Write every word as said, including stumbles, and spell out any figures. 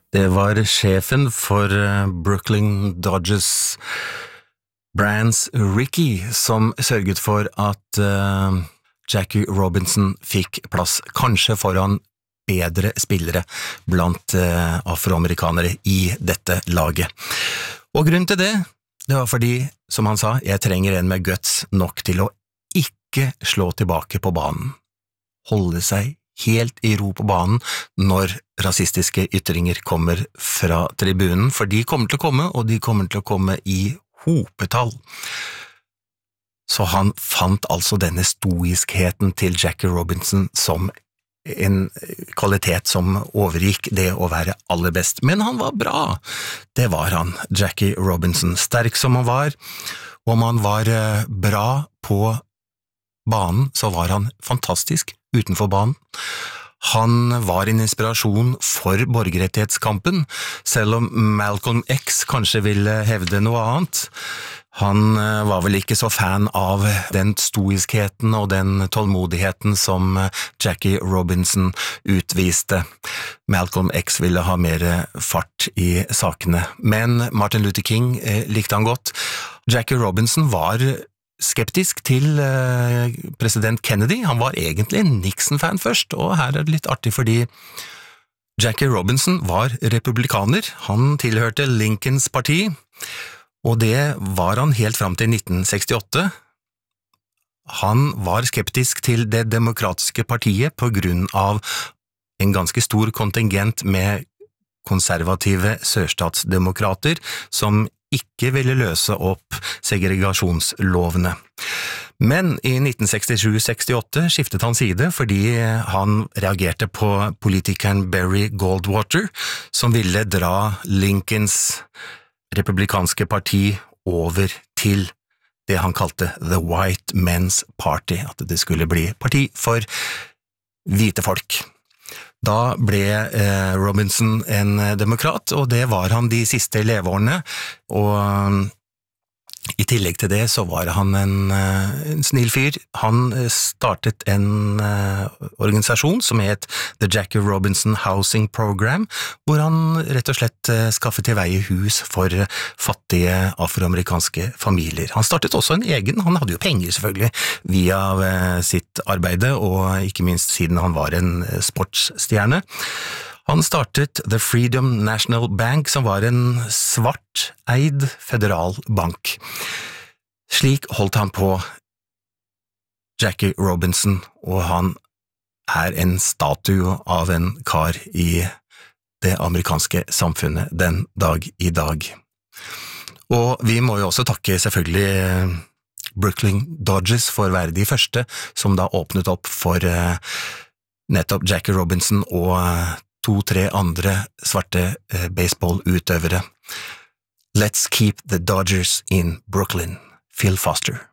Det var sjefen for Brooklyn Dodgers, Brands Rickey, som sørget for at uh, Jackie Robinson fikk plass, kanskje foran bedre spillere blant uh, afroamerikanere i dette laget. Og grunnen til det, det var fordi, som han sa, jeg trenger en med guts nok til å ikke slå tilbake på banen. Holde seg helt i ro på banen når rasistiske ytringer kommer fra tribunen, for de kommer til å komme, og de kommer til å komme i hopetall. Så han fant altså denne stoiskheten til Jackie Robinson som en kvalitet som overgikk det å være aller best. Men han var bra, det var han, Jackie Robinson. Sterk som han var, og om han var bra på banen, så var han fantastisk utenfor banen. Han var en inspirasjon for borgerrettighetskampen, selv om Malcolm X kanskje ville hevde noe annet. Han var vel ikke så fan av den stoiskheten og den tålmodigheten som Jackie Robinson utviste. Malcolm X ville ha mer fart i sakene, men Martin Luther King likte han godt. Jackie Robinson var skeptisk til eh, president Kennedy. Han var egentlig en Nixon-fan først, og her er det litt artig fordi Jackie Robinson var republikaner. Han tilhørte Lincolns parti, og det var han helt fram til nitten sekstiåtte. Han var skeptisk til det demokratiske partiet på grunn av en ganske stor kontingent med konservative sørstatsdemokrater som ikke ville løse opp segregasjonslovene. Men i nitten sekstisju sekstiåtte skiftet han side fordi han reagerte på politikeren Barry Goldwater, som ville dra Lincolns republikanske parti over til det han kalte The White Men's Party, at det skulle bli parti for hvite folk. Da ble eh, Robinson en demokrat, og det var han de siste leveårene, og i tillegg til det så var han en, en snill fyr. Han startet en uh, organisasjon som het The Jackie Robinson Housing Program, hvor han rett og slett uh, skaffet til veie hus for uh, fattige afroamerikanske familier. Han startet også en egen, han hadde jo penger selvfølgelig, via uh, sitt arbeide, og ikke minst siden han var en uh, sportsstjerne. Han startet The Freedom National Bank, som var en svart-eid federal bank. Slik holdt han på, Jackie Robinson, og han er en statue av en kar i det amerikanske samfunnet den dag i dag. Og vi må jo også takke selvfølgelig Brooklyn Dodgers for å være de første som da åpnet opp for uh, nettopp Jackie Robinson og uh, to-tre andre svarte uh, baseballutøvere. Let's keep the Dodgers in Brooklyn. Phil Foster.